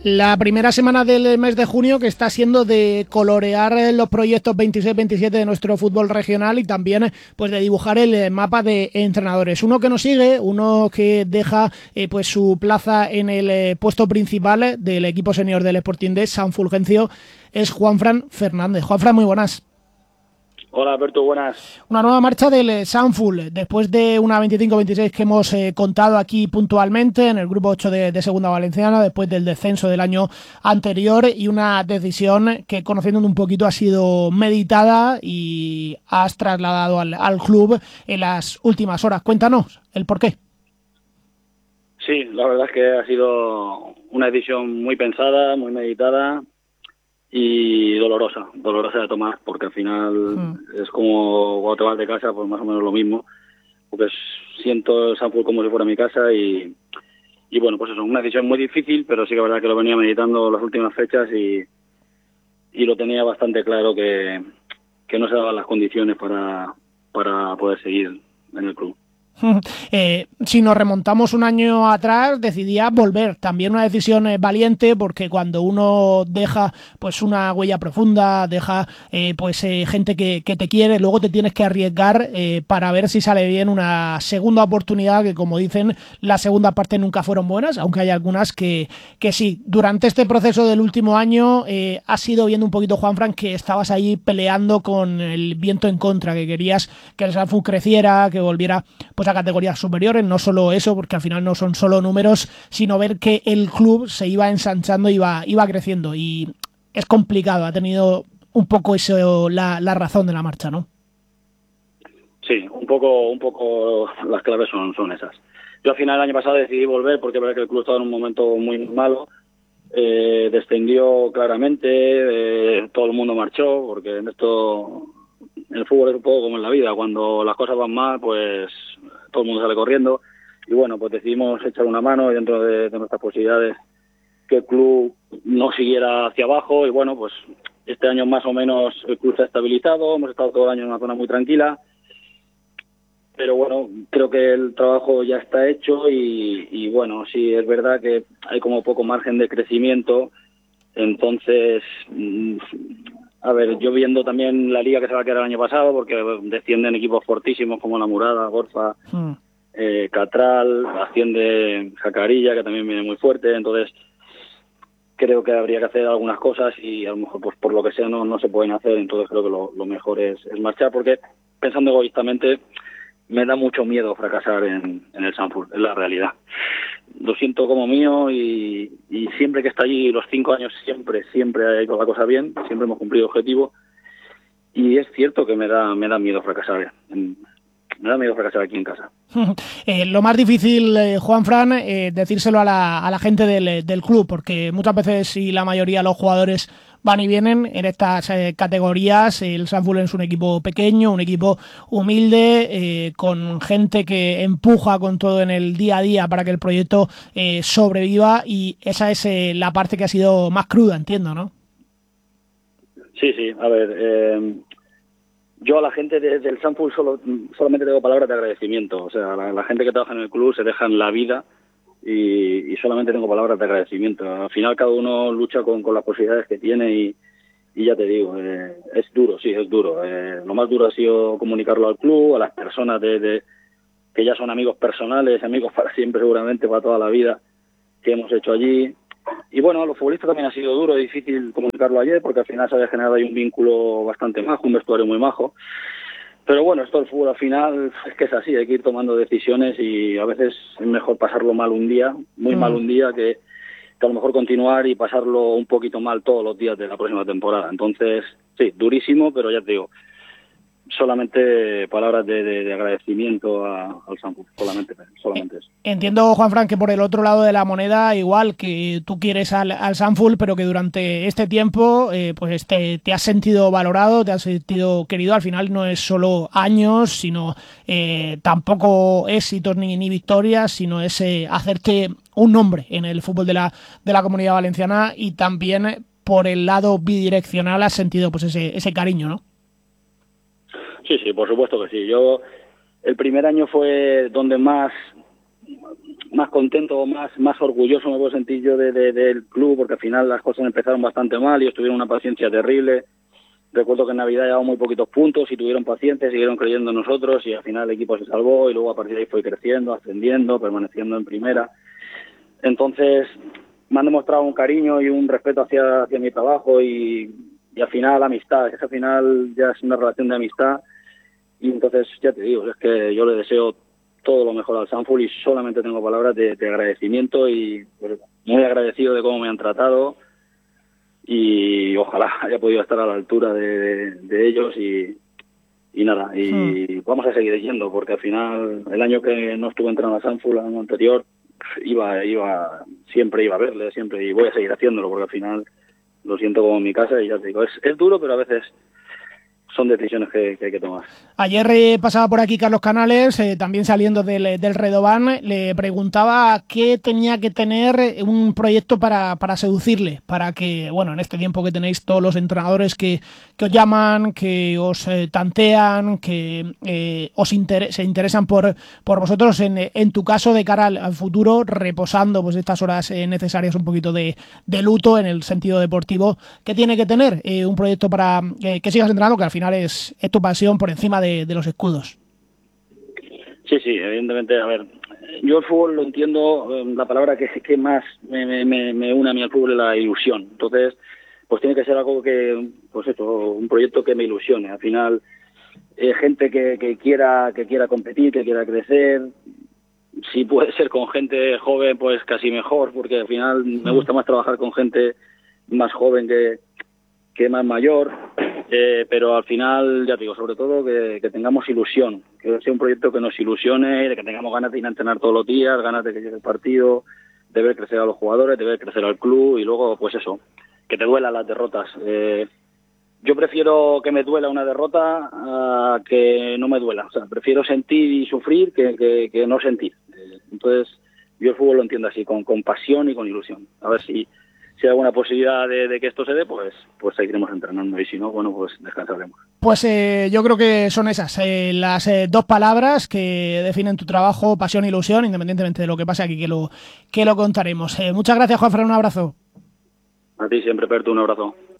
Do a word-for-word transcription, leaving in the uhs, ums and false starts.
La primera semana del mes de junio que está siendo de colorear los proyectos veintiséis veintisiete de nuestro fútbol regional y también pues de dibujar el mapa de entrenadores. Uno que nos sigue, uno que deja eh, pues su plaza en el eh, puesto principal del equipo senior del Sporting de San Fulgencio es Juanfran Fernández. Juanfran, muy buenas. Hola Alberto, buenas. Una nueva marcha del Sanful, después de una veinticinco veintiséis que hemos eh, contado aquí puntualmente en el grupo ocho de, de Segunda Valenciana, después del descenso del año anterior, y una decisión que, conociéndote un poquito, ha sido meditada y has trasladado al, al club en las últimas horas. Cuéntanos el porqué. Sí, la verdad es que ha sido una decisión muy pensada, muy meditada y dolorosa, dolorosa de tomar, porque al final hmm. es como cuando te vas de casa, pues más o menos lo mismo, porque siento el Sanful como si fuera mi casa y, y bueno, pues eso, una decisión muy difícil, pero sí que es verdad que lo venía meditando las últimas fechas y, y lo tenía bastante claro que, que no se daban las condiciones para, para poder seguir en el club. Eh, si nos remontamos un año atrás, decidía volver. También una decisión eh, valiente, porque cuando uno deja pues una huella profunda, deja eh, pues eh, gente que, que te quiere, luego te tienes que arriesgar eh, para ver si sale bien una segunda oportunidad, que como dicen, la segunda parte nunca fueron buenas, aunque hay algunas que, que sí. Durante este proceso del último año eh, has ido viendo un poquito, Juanfran, que estabas ahí peleando con el viento en contra, que querías que el Sanful creciera, que volviera pues a categorías superiores, no solo eso, porque al final no son solo números, sino ver que el club se iba ensanchando, iba, iba creciendo, y es complicado, ha tenido un poco eso la, la razón de la marcha, ¿no? Sí, un poco, un poco las claves son, son esas. Yo al final el año pasado decidí volver porque verdad que el club estaba en un momento muy malo, eh, descendió claramente, eh, todo el mundo marchó, porque en esto, en el fútbol es un poco como en la vida, cuando las cosas van mal, pues todo el mundo sale corriendo, y bueno, pues decidimos echar una mano y dentro de, de nuestras posibilidades que el club no siguiera hacia abajo, y bueno, pues este año más o menos el club se ha estabilizado, hemos estado todo el año en una zona muy tranquila, pero bueno, creo que el trabajo ya está hecho y, y bueno, sí, es verdad que hay como poco margen de crecimiento, entonces, a ver, yo viendo también la liga que se va a quedar el año pasado, porque descienden equipos fortísimos como La Murada, Gorfa, mm. eh, Catral, asciende Jacarilla, que también viene muy fuerte, entonces creo que habría que hacer algunas cosas y a lo mejor pues por lo que sea no, no se pueden hacer, entonces creo que lo, lo mejor es, es marchar, porque pensando egoístamente me da mucho miedo fracasar en, en el Sanful, es la realidad. Lo siento como mío y, y siempre que está allí, los cinco años siempre, siempre ha ido la cosa bien, siempre hemos cumplido objetivo y es cierto que me da, me da miedo fracasar, en, me da miedo fracasar aquí en casa. Eh, lo más difícil, eh, Juanfran, eh, decírselo a la, a la gente del, del club, porque muchas veces y la mayoría de los jugadores van y vienen en estas eh, categorías. El Sanful es un equipo pequeño, un equipo humilde, eh, con gente que empuja con todo en el día a día para que el proyecto eh, sobreviva, y esa es eh, la parte que ha sido más cruda, entiendo, ¿no? Sí, sí, a ver, eh, yo a la gente de, del Sanful solo, solamente tengo palabras de agradecimiento, o sea, la, la gente que trabaja en el club se deja en la vida y, y solamente tengo palabras de agradecimiento. Al final cada uno lucha con, con las posibilidades que tiene y, y ya te digo, eh, es duro, sí, es duro. Eh, lo más duro ha sido comunicarlo al club, a las personas de, de que ya son amigos personales, amigos para siempre seguramente, para toda la vida, que hemos hecho allí. Y bueno, a los futbolistas también ha sido duro y difícil comunicarlo ayer, porque al final se había generado ahí un vínculo bastante majo, un vestuario muy majo. Pero bueno, esto del fútbol al final es que es así, hay que ir tomando decisiones y a veces es mejor pasarlo mal un día, muy mm. mal un día, que, que a lo mejor continuar y pasarlo un poquito mal todos los días de la próxima temporada. Entonces, sí, durísimo, pero ya te digo, solamente palabras de, de, de agradecimiento a, al Sanful, solamente, solamente eso. Entiendo, Juanfran, que por el otro lado de la moneda, igual que tú quieres al, al Sanful, pero que durante este tiempo eh, pues te, te has sentido valorado, te has sentido querido. Al final no es solo años, sino eh, tampoco éxitos ni, ni victorias, sino es eh, hacerte un nombre en el fútbol de la, de la Comunidad Valenciana, y también por el lado bidireccional has sentido pues ese, ese cariño, ¿no? Sí, sí, por supuesto que sí. Yo, el primer año fue donde más, más contento, más más orgulloso me puedo sentir yo de, de, del club, porque al final las cosas empezaron bastante mal y ellos tuvieron una paciencia terrible. Recuerdo que en Navidad llevaban muy poquitos puntos y tuvieron paciencia, siguieron creyendo en nosotros y al final el equipo se salvó y luego a partir de ahí fue creciendo, ascendiendo, permaneciendo en primera. Entonces me han demostrado un cariño y un respeto hacia, hacia mi trabajo y, y al final amistad, es que al final ya es una relación de amistad y entonces ya te digo, es que yo le deseo todo lo mejor al Sanford y solamente tengo palabras de, de agradecimiento y pues, muy agradecido de cómo me han tratado. Y ojalá haya podido estar a la altura de, de, de ellos y, y nada, y hmm. vamos a seguir yendo porque al final el año que no estuve entrenando a Sanford, el año anterior, iba, iba, siempre iba a verle, siempre, y voy a seguir haciéndolo porque al final lo siento como en mi casa y ya te digo, es, es duro pero a veces son decisiones que, que hay que tomar. Ayer eh, pasaba por aquí Carlos Canales, eh, también saliendo del, del Redován, le preguntaba qué tenía que tener un proyecto para, para seducirle, para que, bueno, en este tiempo que tenéis todos los entrenadores que, que os llaman, que os eh, tantean, que eh, os inter- se interesan por, por vosotros, en, en tu caso de cara al, al futuro, reposando pues estas horas eh, necesarias un poquito de, de luto en el sentido deportivo, ¿qué tiene que tener eh, un proyecto para eh, que sigas entrenando, que al final Es, es tu pasión por encima de, de los escudos? Sí, sí, evidentemente, a ver, yo el fútbol lo entiendo, la palabra que, que más me, me, me une a mí al fútbol es la ilusión, entonces pues tiene que ser algo que, pues eso, un proyecto que me ilusione, al final eh, gente que, que quiera que quiera competir, que quiera crecer, si puede ser con gente joven pues casi mejor, porque al final me gusta más trabajar con gente más joven que que más mayor, eh, pero al final, ya te digo, sobre todo que, que tengamos ilusión, que sea un proyecto que nos ilusione, de que tengamos ganas de ir a entrenar todos los días, ganas de que llegue el partido, de ver crecer a los jugadores, de ver crecer al club y luego, pues eso, que te duelan las derrotas. Eh, yo prefiero que me duela una derrota a que no me duela, o sea, prefiero sentir y sufrir que, que, que no sentir. Eh, entonces, yo el fútbol lo entiendo así, con, con pasión y con ilusión. A ver si... Si hay alguna posibilidad de, de que esto se dé, pues, pues seguiremos entrenando y si no, bueno, pues descansaremos. Pues eh, yo creo que son esas eh, las eh, dos palabras que definen tu trabajo, pasión e ilusión, independientemente de lo que pase aquí, que lo, que lo contaremos. Eh, muchas gracias, Juanfran, un abrazo. A ti siempre, Perto, un abrazo.